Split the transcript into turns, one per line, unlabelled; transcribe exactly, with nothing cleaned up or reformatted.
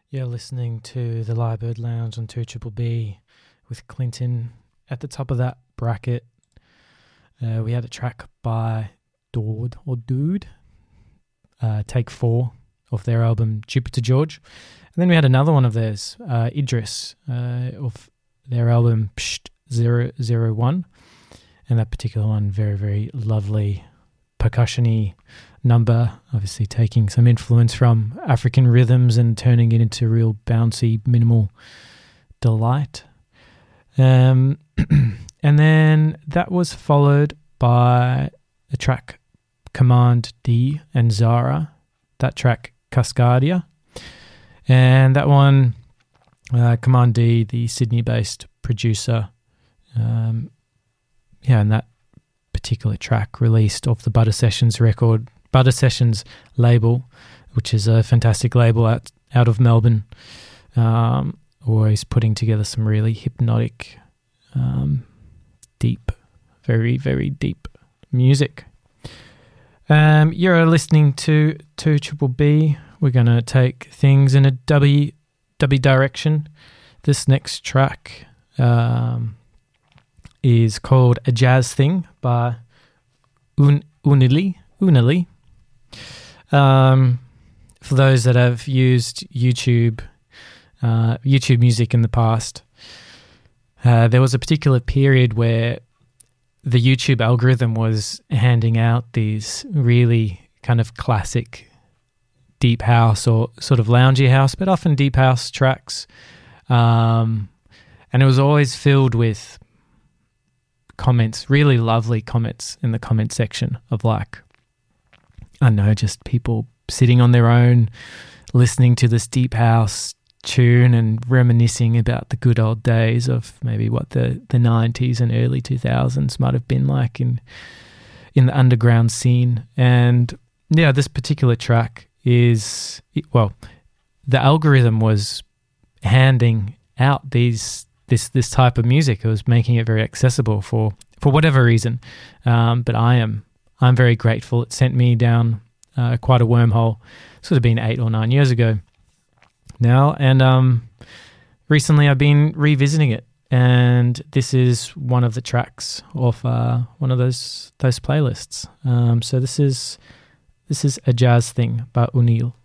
You're listening to the Lyrebird Lounge on two Triple B with Clinton at the top of that bracket. Uh, we had a track by Dord or Dude, uh, Take Four, off their album Jupiter George. And then we had another one of theirs, uh, Idris, uh, off their album Psht zero zero one. And that particular one, very, very lovely percussion-y number, obviously taking some influence from African rhythms and turning it into real bouncy, minimal delight. Um, and then that was followed by the track Command D and Zara, that track Cascadia. And that one, uh, Command D, the Sydney-based producer, um, yeah, and that particular track released off the Butter Sessions record, Butter Sessions label, which is a fantastic label out, out of Melbourne, um, always putting together some really hypnotic, um, deep, very, very deep music. Um, you're listening to two Triple B. We're going to take things in a W, W direction. This next track um, is called A Jazz Thing by Un- Unili. Unili. Um, for those that have used YouTube, uh, YouTube music in the past, uh, there was a particular period where the YouTube algorithm was handing out these really kind of classic deep house or sort of loungy house, but often deep house tracks. Um, and it was always filled with comments, really lovely comments in the comment section of like, I don't know, just people sitting on their own, listening to this deep house tune and reminiscing about the good old days of maybe what the, the nineties and early two thousands might have been like in in the underground scene. And yeah, this particular track is, well, the algorithm was handing out these this this type of music. It was making it very accessible for for whatever reason. Um, but I am I'm very grateful. It sent me down uh, quite a wormhole. This would have been eight or nine years ago now, and um, recently I've been revisiting it, and this is one of the tracks off uh, one of those those playlists. Um, so this is this is A Jazz Thing by Unil.